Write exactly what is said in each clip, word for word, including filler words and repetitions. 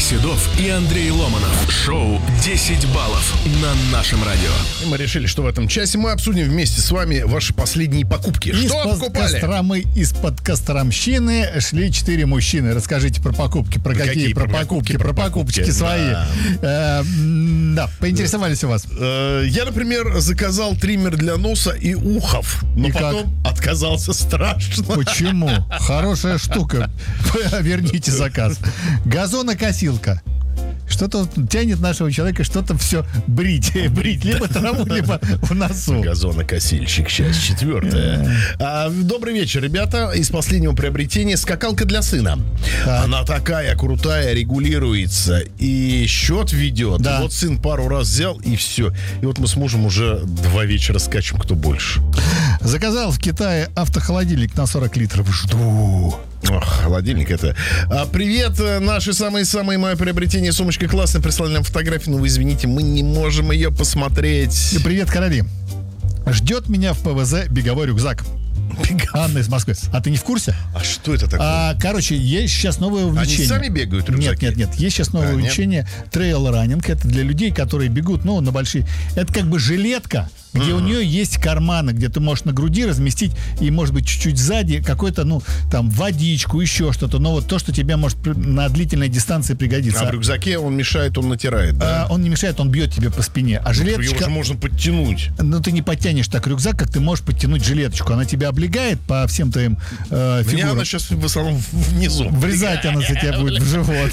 Седов и Андрей Ломанов. Шоу десять баллов на нашем радио. И мы решили, что в этом часе мы обсудим вместе с вами ваши последние покупки. Что покупали? Из-под Костромы, из-под Костромщины шли четыре мужчины. Расскажите про покупки. Про какие? Какие? Про Про покупки, покупки, про про покупочки покупки, свои. да. Э, Да, поинтересовались у вас. Э, Я, например, заказал триммер для носа и ухов, но И как? потом отказался страшно. Почему? Хорошая штука. Верните заказ. Газонокосилка. Что-то тянет нашего человека, что-то все брить. Брить либо траву, либо в носу. Газонокосильщик, часть четвертая. А, добрый вечер, ребята. Из последнего приобретения скакалка для сына. Так. Она такая крутая, регулируется и счет ведет. Да. Вот сын пару раз взял, и все. И вот мы с мужем уже два вечера скачем, кто больше. Заказал в Китае автохолодильник на сорок литров. Жду. Ох, холодильник это. А, привет, э, наши самые-самые мои приобретения. Сумочка классная, прислали нам фотографию, но вы извините, мы не можем ее посмотреть. И привет, короли. Ждет меня в ПВЗ беговой рюкзак. Анна из Москвы. А ты не в курсе? А что это такое? А, короче, есть сейчас новое увлечение. Они сами бегают рюкзаки? Нет, нет, нет. Есть сейчас новое А, нет? увлечение. Трейл-раннинг. Это для людей, которые бегут, ну, на большие. Это как бы жилетка, где у нее есть карманы, где ты можешь на груди разместить и, может быть, чуть-чуть сзади какой-то, ну, там, водичку, еще что-то. Но вот то, что тебе может при- на длительной дистанции пригодиться. А в рюкзаке он мешает, он натирает, да? А, он не мешает, он бьет тебе по спине. А Его жилеточка... же можно подтянуть. Ну, ты не подтянешь так рюкзак, как ты можешь подтянуть жилеточку. Она тебя облегает по всем твоим э, Меня фигурам. она сейчас в основном внизу. Врезать она за тебя будет в живот.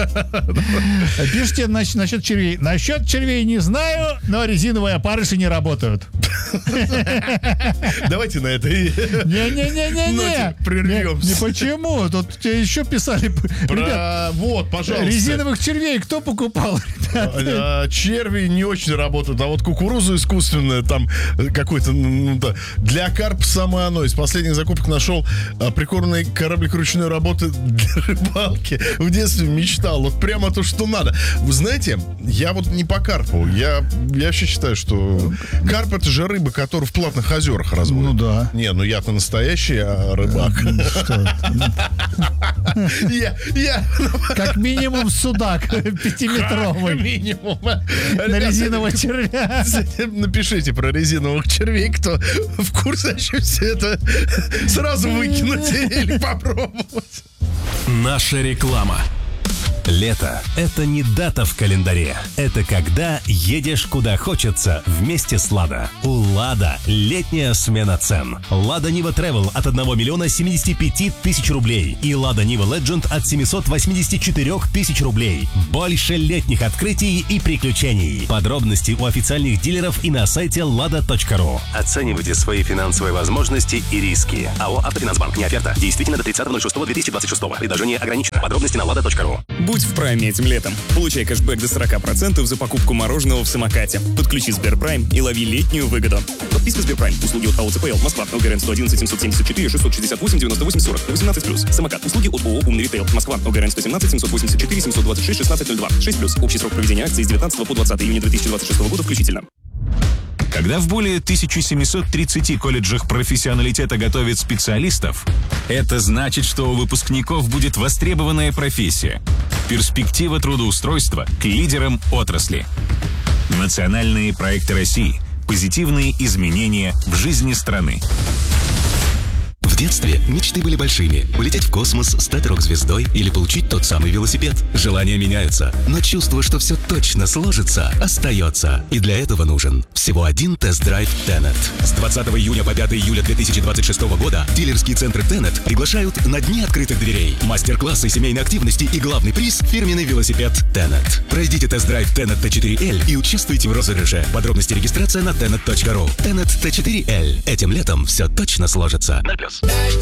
Пишите насчет, насчет червей. Насчет червей не знаю, но резиновые опарыши не работают. Давайте на этой Не-не-не-не-не. ноте прервемся. Не, не почему. Тут тебе еще писали. Ребят, Про... Вот, пожалуйста. резиновых червей кто покупал? А, черви не очень работают, а вот кукурузу искусственную, там какой-то, ну, да, для карп самое оно. Из последних закупок нашел а, прикормленный кораблик ручной работы для рыбалки. В детстве мечтал, вот прямо то, что надо. Вы знаете, я вот не по карпу, я, я вообще считаю, что карп — это же рыба, которую в платных озерах разводят. Ну да. Не, ну я-то настоящий а, рыбак. Я, я... Как минимум судак пятиметровый. Минимум. На резинового червя. Напишите про резиновых червей, кто в курсе, еще все это сразу выкинуть или попробовать. Наша реклама. Лето – это не дата в календаре. Это когда едешь куда хочется вместе с «Лада». У «Лада» летняя смена цен. «Лада Нива Travel» от одного миллиона семидесяти пяти тысяч рублей и «Лада Нива Legend» от семисот восьмидесяти четырёх тысяч рублей. Больше летних открытий и приключений. Подробности у официальных дилеров и на сайте лада точка ру. Оценивайте свои финансовые возможности и риски. АО «Автофинансбанк». Не оферта. Действительно до тридцатого ноль шестого две тысячи двадцать шестого. Предложение ограничено. Подробности на лада точка ру. Будь в прайме этим летом. Получай кэшбэк до сорок процентов за покупку мороженого в самокате. Подключи Сберпрайм и лови летнюю выгоду. Подписка Сберпрайм. Услуги от АО ЦПЛ. Москва. ОГРН сто одиннадцать семьсот семьдесят четыре шестьсот шестьдесят восемь девяносто восемь сорок. восемнадцать плюс. Самокат. Услуги от ООО «Умный ритейл». Москва. ОГРН сто семнадцать семьсот восемьдесят четыре семьсот двадцать шесть шестнадцать ноль два. шесть плюс. Общий срок проведения акции с девятнадцатого по двадцатое июня две тысячи двадцать шестого года включительно. Когда в более тысяча семьсот тридцати колледжах профессионалитета готовят специалистов, это значит, что у выпускников будет востребованная профессия. Перспектива трудоустройства к лидерам отрасли. Национальные проекты России. Позитивные изменения в жизни страны. В детстве мечты были большими. Улететь в космос, стать рок-звездой или получить тот самый велосипед. Желания меняются, но чувство, что все точно сложится, остается. И для этого нужен всего один тест-драйв Tenet. С двадцатого июня по пятое июля две тысячи двадцать шестого года дилерские центры Tenet приглашают на дни открытых дверей. Мастер-классы семейной активности и главный приз – фирменный велосипед Tenet. Пройдите тест-драйв Tenet Т четыре Л и участвуйте в розыгрыше. Подробности регистрация на tenet точка ру. Tenet Т четыре Л. Этим летом все точно сложится.